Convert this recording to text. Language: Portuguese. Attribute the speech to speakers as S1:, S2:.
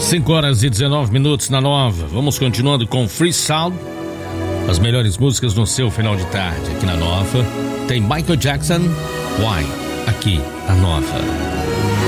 S1: 5h19 na Nova. Vamos continuando com Free Sound. As melhores músicas no seu final de tarde aqui na Nova. Tem Michael Jackson, Why, aqui na Nova.